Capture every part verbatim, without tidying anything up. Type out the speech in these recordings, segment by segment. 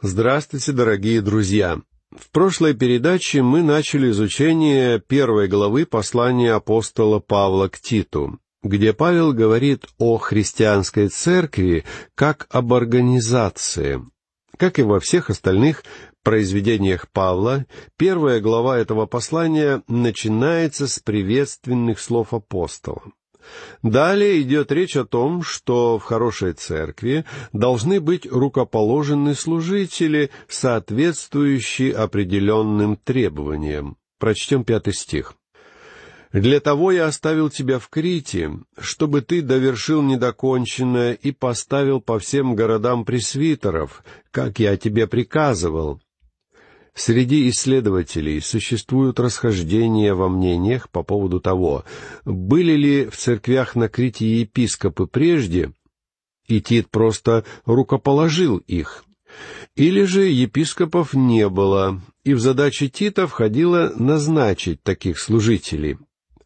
Здравствуйте, дорогие друзья! В прошлой передаче мы начали изучение первой главы послания апостола Павла к Титу, где Павел говорит о христианской церкви как об организации. Как и во всех остальных произведениях Павла, первая глава этого послания начинается с приветственных слов апостола. Далее идет речь о том, что в хорошей церкви должны быть рукоположены служители, соответствующие определенным требованиям. Прочтем пятый стих. «Для того я оставил тебя в Крите, чтобы ты довершил недоконченное и поставил по всем городам пресвитеров, как я тебе приказывал». Среди исследователей существуют расхождения во мнениях по поводу того, были ли в церквях на Крите епископы прежде, и Тит просто рукоположил их, или же епископов не было, и в задачи Тита входило назначить таких служителей.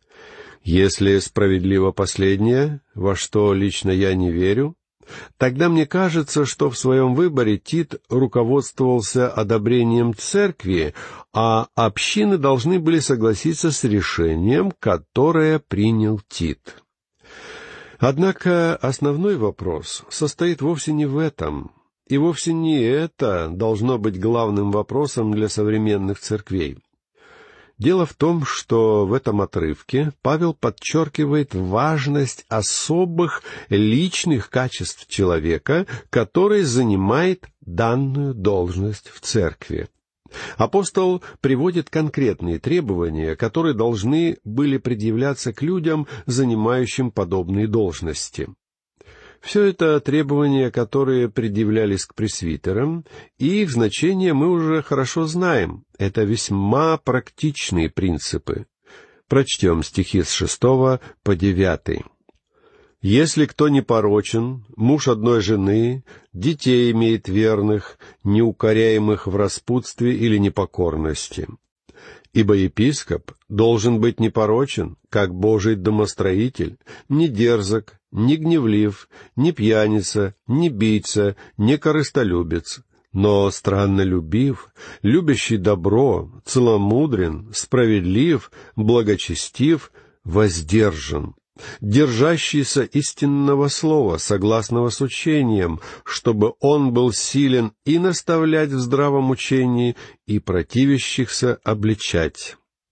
Если справедливо последнее, во что лично я не верю, тогда мне кажется, что в своем выборе Тит руководствовался одобрением церкви, а общины должны были согласиться с решением, которое принял Тит. Однако основной вопрос состоит вовсе не в этом, и вовсе не это должно быть главным вопросом для современных церквей. Дело в том, что в этом отрывке Павел подчеркивает важность особых личных качеств человека, который занимает данную должность в церкви. Апостол приводит конкретные требования, которые должны были предъявляться к людям, занимающим подобные должности. Все это требования, которые предъявлялись к пресвитерам, и их значение мы уже хорошо знаем. Это весьма практичные принципы. Прочтем стихи с шестого по девятый. «Если кто непорочен, муж одной жены, детей имеет верных, неукоряемых в распутстве или непокорности. Ибо епископ должен быть непорочен, как Божий домостроитель, не дерзок, не гневлив, не пьяница, не бийца, не корыстолюбец, но страннолюбив, любящий добро, целомудрен, справедлив, благочестив, воздержан, держащийся истинного слова, согласного с учением, чтобы он был силен и наставлять в здравом учении, и противящихся обличать».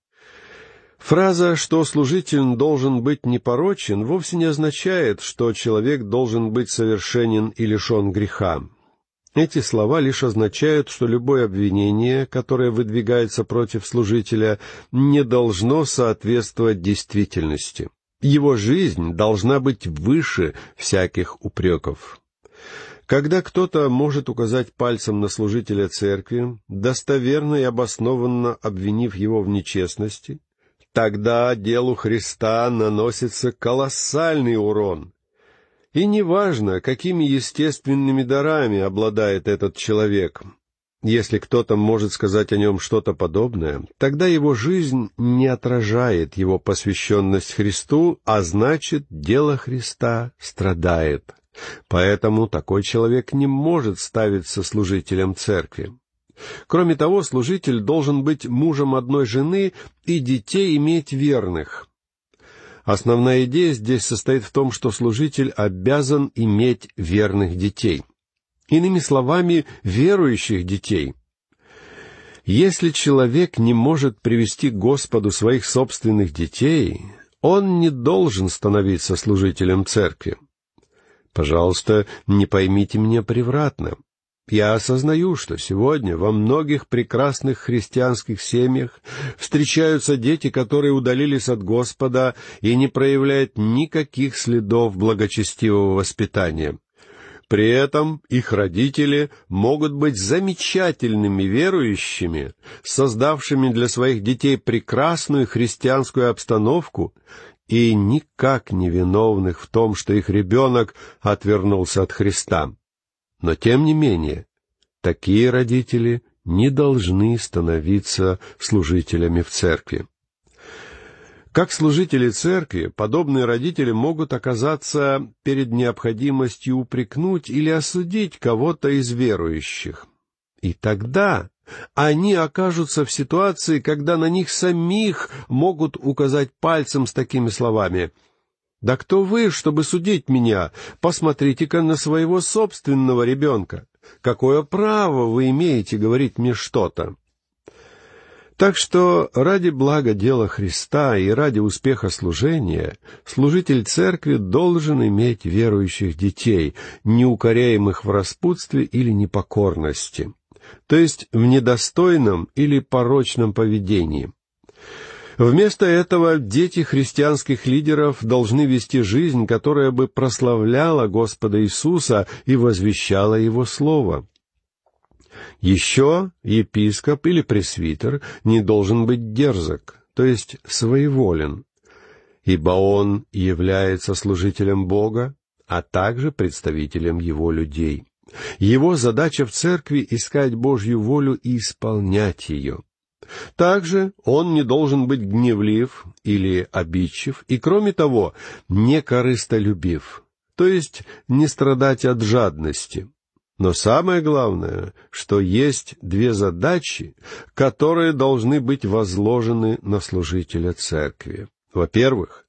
Фраза, что служитель должен быть непорочен, вовсе не означает, что человек должен быть совершенен и лишен греха. Эти слова лишь означают, что любое обвинение, которое выдвигается против служителя, не должно соответствовать действительности. Его жизнь должна быть выше всяких упреков. Когда кто-то может указать пальцем на служителя церкви, достоверно и обоснованно обвинив его в нечестности, тогда делу Христа наносится колоссальный урон. И неважно, какими естественными дарами обладает этот человек. Если кто-то может сказать о нем что-то подобное, тогда его жизнь не отражает его посвященность Христу, а значит, дело Христа страдает. Поэтому такой человек не может ставиться служителем церкви. Кроме того, служитель должен быть мужем одной жены и детей иметь верных. Основная идея здесь состоит в том, что служитель обязан иметь верных детей. Иными словами, верующих детей. Если человек не может привести к Господу своих собственных детей, он не должен становиться служителем церкви. Пожалуйста, не поймите меня превратно. Я осознаю, что сегодня во многих прекрасных христианских семьях встречаются дети, которые удалились от Господа и не проявляют никаких следов благочестивого воспитания. При этом их родители могут быть замечательными верующими, создавшими для своих детей прекрасную христианскую обстановку, и никак не виновных в том, что их ребенок отвернулся от Христа. Но, тем не менее, такие родители не должны становиться служителями в церкви. Как служители церкви, подобные родители могут оказаться перед необходимостью упрекнуть или осудить кого-то из верующих. И тогда они окажутся в ситуации, когда на них самих могут указать пальцем с такими словами: «Да кто вы, чтобы судить меня? Посмотрите-ка на своего собственного ребенка. Какое право вы имеете говорить мне что-то?» Так что ради блага дела Христа и ради успеха служения служитель церкви должен иметь верующих детей, неукоряемых в распутстве или непокорности, то есть в недостойном или порочном поведении. Вместо этого дети христианских лидеров должны вести жизнь, которая бы прославляла Господа Иисуса и возвещала Его Слово. Еще епископ или пресвитер не должен быть дерзок, то есть своеволен, ибо он является служителем Бога, а также представителем Его людей. Его задача в церкви — искать Божью волю и исполнять ее. Также он не должен быть гневлив или обидчив, и, кроме того, не корыстолюбив, то есть не страдать от жадности. Но самое главное, что есть две задачи, которые должны быть возложены на служителя церкви. Во-первых,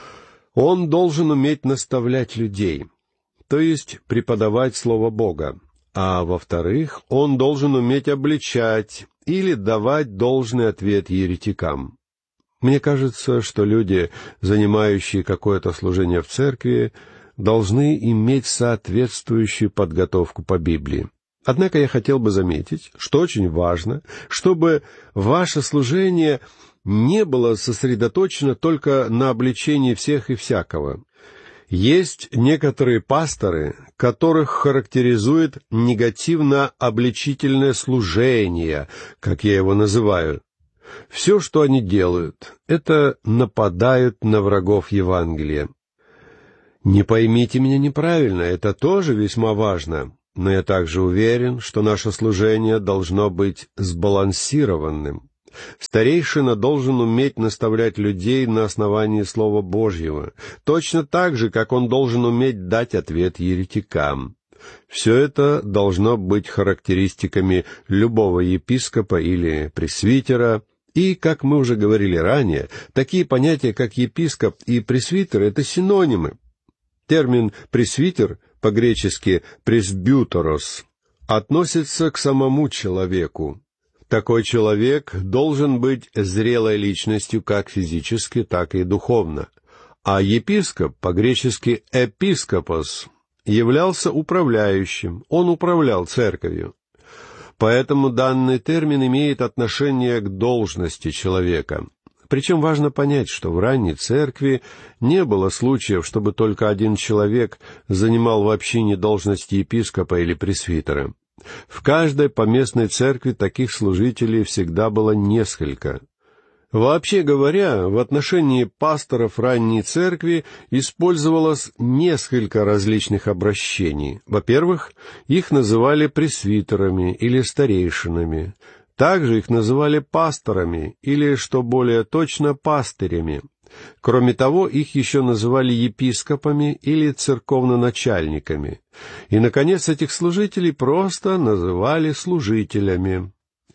он должен уметь наставлять людей, то есть преподавать Слово Бога. А во-вторых, он должен уметь обличать или давать должный ответ еретикам. Мне кажется, что люди, занимающие какое-то служение в церкви, должны иметь соответствующую подготовку по Библии. Однако я хотел бы заметить, что очень важно, чтобы ваше служение не было сосредоточено только на обличении всех и всякого. Есть некоторые пасторы, которых характеризует негативно-обличительное служение, как я его называю. Все, что они делают, это нападают на врагов Евангелия. Не поймите меня неправильно, это тоже весьма важно, но я также уверен, что наше служение должно быть сбалансированным. Старейшина должен уметь наставлять людей на основании Слова Божьего, точно так же, как он должен уметь дать ответ еретикам. Все это должно быть характеристиками любого епископа или пресвитера, и, как мы уже говорили ранее, такие понятия, как епископ и пресвитер, — это синонимы. Термин «пресвитер», по-гречески «пресбютерос», относится к самому человеку. Такой человек должен быть зрелой личностью как физически, так и духовно. А епископ, по-гречески «эпископос», являлся управляющим, он управлял церковью. Поэтому данный термин имеет отношение к должности человека. Причем важно понять, что в ранней церкви не было случаев, чтобы только один человек занимал в общине должность епископа или пресвитера. В каждой поместной церкви таких служителей всегда было несколько. Вообще говоря, в отношении пасторов ранней церкви использовалось несколько различных обращений. Во-первых, их называли пресвитерами или старейшинами. Также их называли пасторами, или, что более точно, пастырями. Кроме того, их еще называли епископами или церковноначальниками. И, наконец, этих служителей просто называли служителями.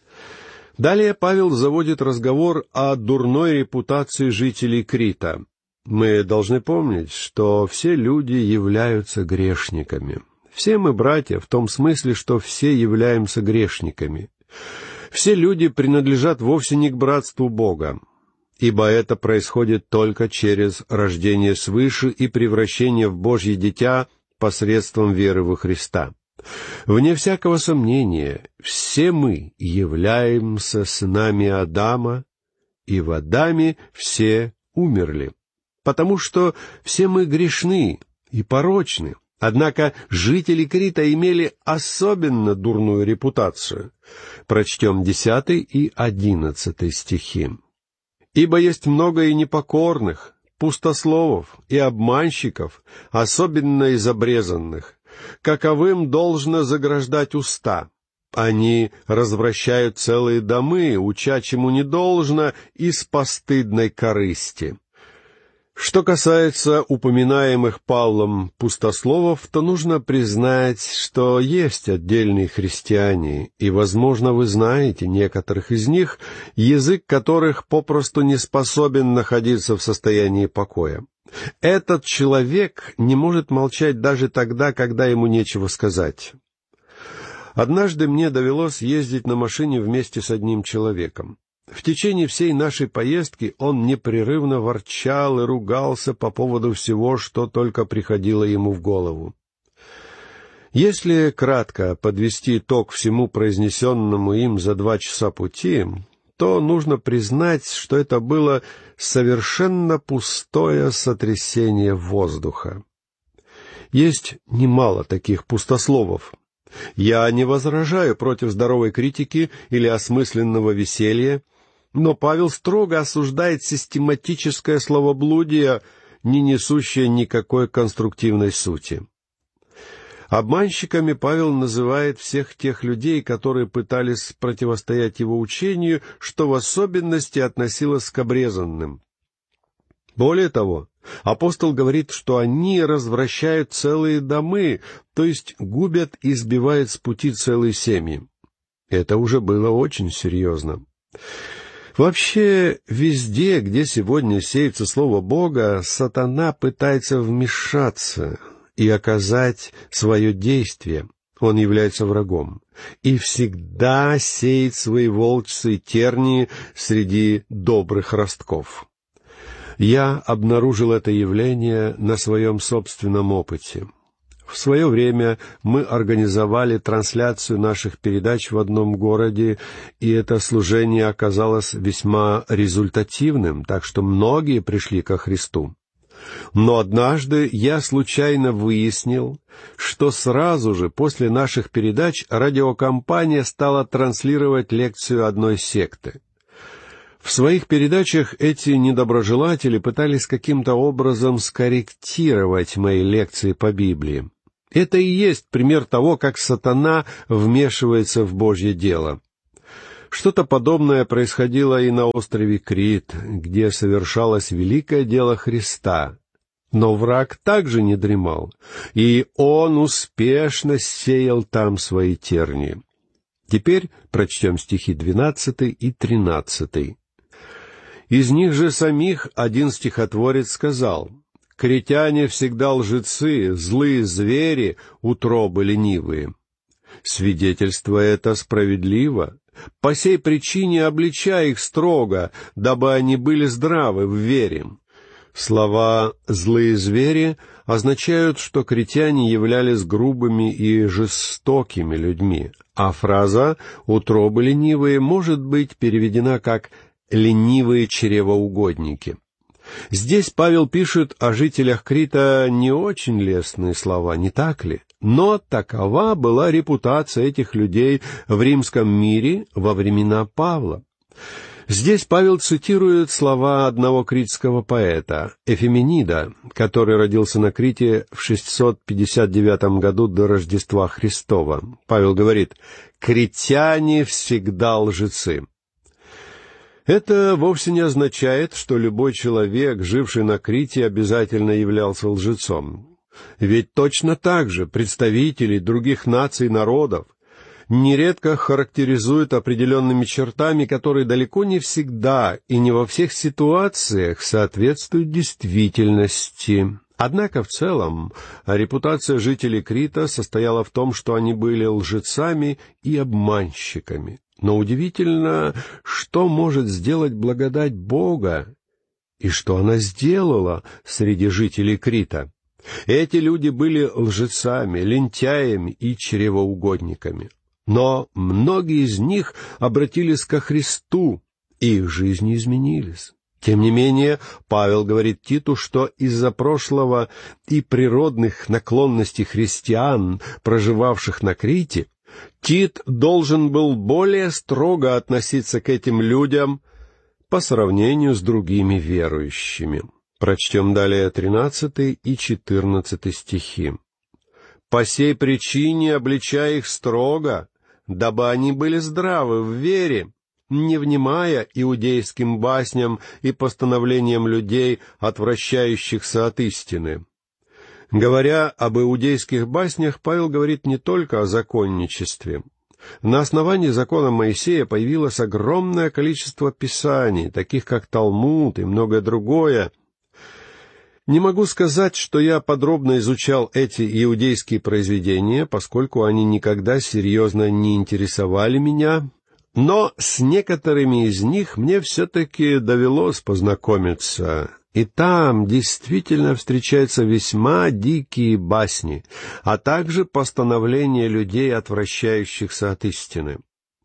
Далее Павел заводит разговор о дурной репутации жителей Крита. Мы должны помнить, что все люди являются грешниками. Все мы братья в том смысле, что все являемся грешниками. Все люди принадлежат вовсе не к братству Бога, ибо это происходит только через рождение свыше и превращение в Божье дитя посредством веры во Христа. Вне всякого сомнения, все мы являемся сынами Адама, и в Адаме все умерли, потому что все мы грешны и порочны. Однако жители Крита имели особенно дурную репутацию. Прочтем десятый и одиннадцатый стихи. «Ибо есть много и непокорных, пустословов и обманщиков, особенно из обрезанных. Каковым должно заграждать уста. Они развращают целые домы, уча чему не должно, из постыдной корысти». Что касается упоминаемых Павлом пустословов, то нужно признать, что есть отдельные христиане, и, возможно, вы знаете некоторых из них, язык которых попросту не способен находиться в состоянии покоя. Этот человек не может молчать даже тогда, когда ему нечего сказать. Однажды мне довелось ездить на машине вместе с одним человеком. В течение всей нашей поездки он непрерывно ворчал и ругался по поводу всего, что только приходило ему в голову. Если кратко подвести итог всему произнесенному им за два часа пути, то нужно признать, что это было совершенно пустое сотрясение воздуха. Есть немало таких пустословов. Я не возражаю против здоровой критики или осмысленного веселья, но Павел строго осуждает систематическое словоблудие, не несущее никакой конструктивной сути. Обманщиками Павел называет всех тех людей, которые пытались противостоять его учению, что в особенности относилось к обрезанным. Более того, апостол говорит, что они развращают целые домы, то есть губят и сбивают с пути целые семьи. Это уже было очень серьезно. Вообще, везде, где сегодня сеется Слово Бога, сатана пытается вмешаться и оказать свое действие. Он является врагом и всегда сеет свои волчьи тернии среди добрых ростков. Я обнаружил это явление на своем собственном опыте. В свое время мы организовали трансляцию наших передач в одном городе, и это служение оказалось весьма результативным, так что многие пришли ко Христу. Но однажды я случайно выяснил, что сразу же после наших передач радиокомпания стала транслировать лекцию одной секты. В своих передачах эти недоброжелатели пытались каким-то образом скорректировать мои лекции по Библии. Это и есть пример того, как сатана вмешивается в Божье дело. Что-то подобное происходило и на острове Крит, где совершалось великое дело Христа. Но враг также не дремал, и он успешно сеял там свои тернии. Теперь прочтем стихи двенадцатый и тринадцатый. Из них же самих один стихотворец сказал: «Кретяне всегда лжецы, злые звери, утробы ленивые». Свидетельство это справедливо. По сей причине обличай их строго, дабы они были здравы в вере. Слова «злые звери» означают, что кретяне являлись грубыми и жестокими людьми, а фраза «утробы ленивые» может быть переведена как «ленивые чревоугодники». Здесь Павел пишет о жителях Крита не очень лестные слова, не так ли? Но такова была репутация этих людей в римском мире во времена Павла. Здесь Павел цитирует слова одного критского поэта, Эфеменида, который родился на Крите в шестьсот пятьдесят девятом году до Рождества Христова. Павел говорит: «Критяне всегда лжецы». Это вовсе не означает, что любой человек, живший на Крите, обязательно являлся лжецом. Ведь точно так же представители других наций и народов нередко характеризуют определенными чертами, которые далеко не всегда и не во всех ситуациях соответствуют действительности. Однако в целом репутация жителей Крита состояла в том, что они были лжецами и обманщиками. Но удивительно, что может сделать благодать Бога, и что она сделала среди жителей Крита. Эти люди были лжецами, лентяями и чревоугодниками. Но многие из них обратились ко Христу, и их жизни изменились. Тем не менее, Павел говорит Титу, что из-за прошлого и природных наклонностей христиан, проживавших на Крите, Тит должен был более строго относиться к этим людям по сравнению с другими верующими. Прочтем далее тринадцатый и четырнадцатый стихи. «По сей причине обличай их строго, дабы они были здравы в вере, не внимая иудейским басням и постановлениям людей, отвращающихся от истины. Говоря об иудейских баснях, Павел говорит не только о законничестве. На основании закона Моисея появилось огромное количество писаний, таких как Талмуд и многое другое. Не могу сказать, что я подробно изучал эти иудейские произведения, поскольку они никогда серьезно не интересовали меня, но с некоторыми из них мне все-таки довелось познакомиться. И там действительно встречаются весьма дикие басни, а также постановления людей, отвращающихся от истины.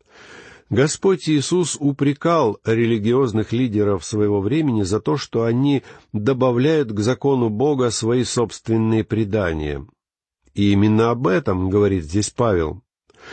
Господь Иисус упрекал религиозных лидеров своего времени за то, что они добавляют к закону Бога свои собственные предания. И именно об этом говорит здесь Павел.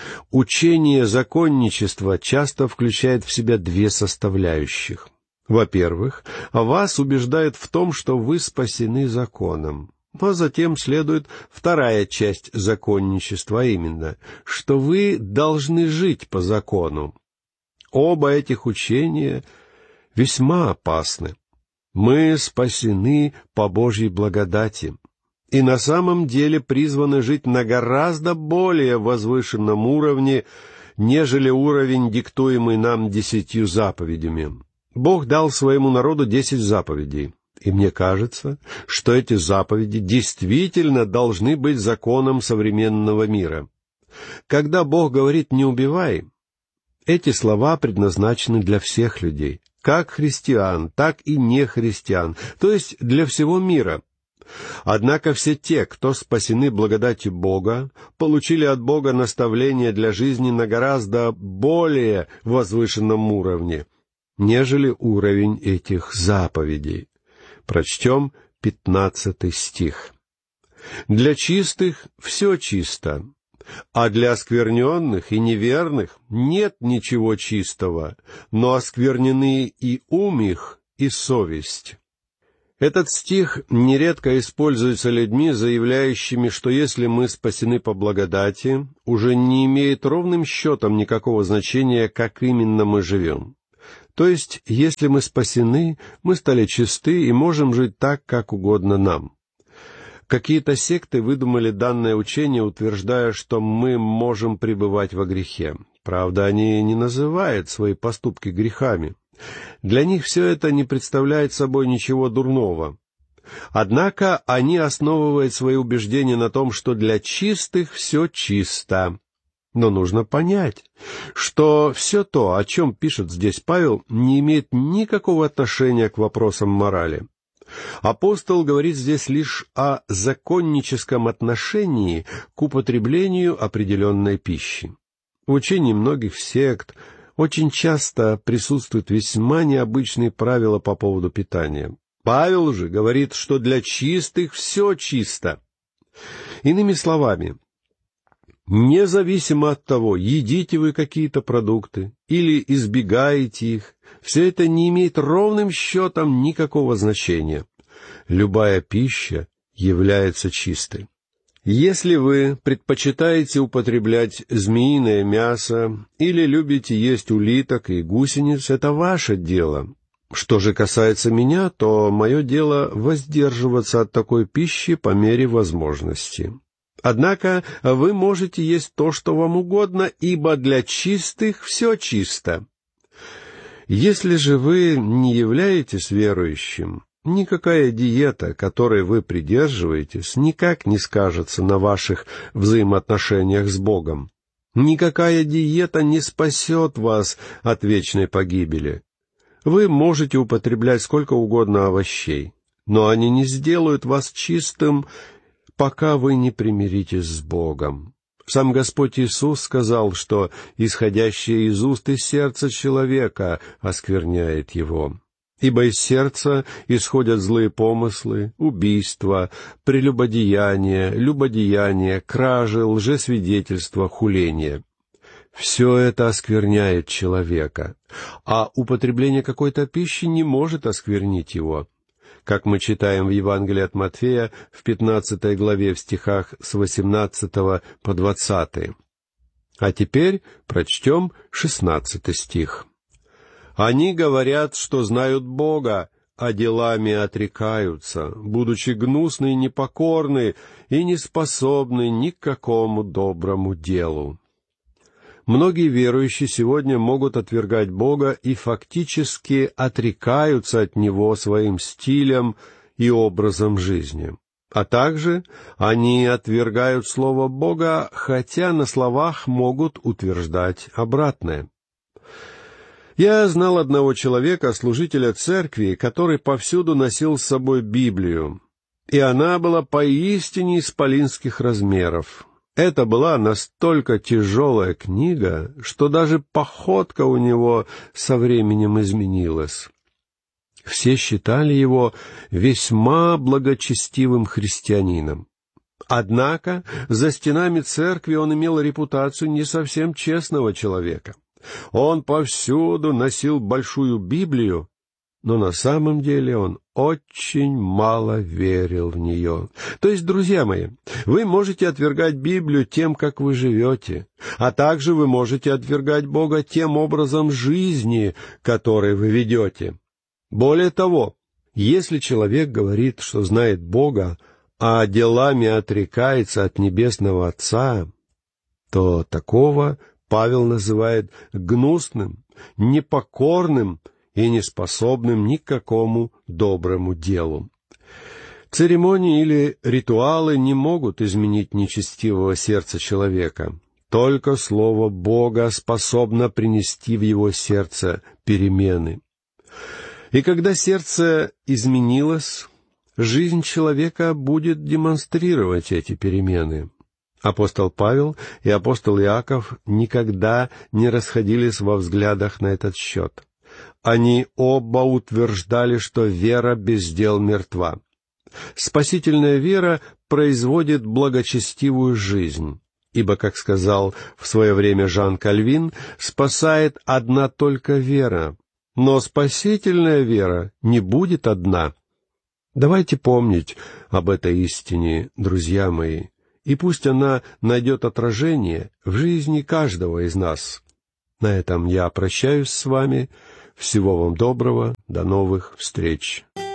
Учение законничества часто включает в себя две составляющих. Во-первых, вас убеждают в том, что вы спасены законом. А затем следует вторая часть законничества, а именно, что вы должны жить по закону. Оба этих учения весьма опасны. Мы спасены по Божьей благодати, и на самом деле призваны жить на гораздо более возвышенном уровне, нежели уровень, диктуемый нам десятью заповедями. Бог дал своему народу десять заповедей, и мне кажется, что эти заповеди действительно должны быть законом современного мира. Когда Бог говорит «не убивай», эти слова предназначены для всех людей, как христиан, так и нехристиан, то есть для всего мира. Однако все те, кто спасены благодатью Бога, получили от Бога наставление для жизни на гораздо более возвышенном уровне, нежели уровень этих заповедей. Прочтем пятнадцатый стих. «Для чистых все чисто, а для оскверненных и неверных нет ничего чистого, но осквернены и ум их, и совесть». Этот стих нередко используется людьми, заявляющими, что если мы спасены по благодати, уже не имеет ровным счетом никакого значения, как именно мы живем. То есть, если мы спасены, мы стали чисты и можем жить так, как угодно нам. Какие-то секты выдумали данное учение, утверждая, что мы можем пребывать во грехе. Правда, они не называют свои поступки грехами. Для них все это не представляет собой ничего дурного. Однако они основывают свои убеждения на том, что для чистых все чисто. Но нужно понять, что все то, о чем пишет здесь Павел, не имеет никакого отношения к вопросам морали. Апостол говорит здесь лишь о законническом отношении к употреблению определенной пищи. В учении многих сект очень часто присутствуют весьма необычные правила по поводу питания. Павел же говорит, что для чистых все чисто. Иными словами, независимо от того, едите вы какие-то продукты или избегаете их, все это не имеет ровным счетом никакого значения. Любая пища является чистой. Если вы предпочитаете употреблять змеиное мясо или любите есть улиток и гусениц, это ваше дело. Что же касается меня, то мое дело воздерживаться от такой пищи по мере возможности. Однако вы можете есть то, что вам угодно, ибо для чистых все чисто. Если же вы не являетесь верующим, никакая диета, которой вы придерживаетесь, никак не скажется на ваших взаимоотношениях с Богом. Никакая диета не спасет вас от вечной погибели. Вы можете употреблять сколько угодно овощей, но они не сделают вас чистым, пока вы не примиритесь с Богом. Сам Господь Иисус сказал, что исходящее из уст и сердца человека оскверняет его. Ибо из сердца исходят злые помыслы, убийства, прелюбодеяние, любодеяние, кражи, лжесвидетельство, хуление. Все это оскверняет человека, а употребление какой-то пищи не может осквернить его. Как мы читаем в Евангелии от Матфея в пятнадцатой главе в стихах с восемнадцатого по двадцатый. А теперь прочтем шестнадцатый стих. Они говорят, что знают Бога, а делами отрекаются, будучи гнусны и непокорны, и не способны ни к какому доброму делу». Многие верующие сегодня могут отвергать Бога и фактически отрекаются от Него своим стилем и образом жизни. А также они отвергают Слово Бога, хотя на словах могут утверждать обратное. Я знал одного человека, служителя церкви, который повсюду носил с собой Библию, и она была поистине исполинских размеров. Это была настолько тяжелая книга, что даже походка у него со временем изменилась. Все считали его весьма благочестивым христианином. Однако за стенами церкви он имел репутацию не совсем честного человека. Он повсюду носил большую Библию, но на самом деле он очень мало верил в нее. То есть, друзья мои, вы можете отвергать Библию тем, как вы живете, а также вы можете отвергать Бога тем образом жизни, который вы ведете. Более того, если человек говорит, что знает Бога, а делами отрекается от Небесного Отца, то такого Павел называет гнусным, непокорным и неспособным ни к какому доброму делу. Церемонии или ритуалы не могут изменить нечестивого сердца человека. Только Слово Бога способно принести в его сердце перемены. И когда сердце изменилось, жизнь человека будет демонстрировать эти перемены. Апостол Павел и апостол Иаков никогда не расходились во взглядах на этот счет. Они оба утверждали, что вера без дел мертва. Спасительная вера производит благочестивую жизнь, ибо, как сказал в свое время Жан Кальвин, спасает одна только вера, но спасительная вера не будет одна. Давайте помнить об этой истине, друзья мои, и пусть она найдет отражение в жизни каждого из нас. На этом я прощаюсь с вами. Всего вам доброго, до новых встреч.